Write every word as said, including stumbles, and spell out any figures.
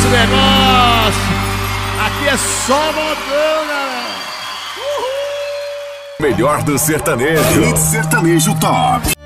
negócio. Aqui é só modão, galera. Melhor do sertanejo. Hit Sertanejo Top.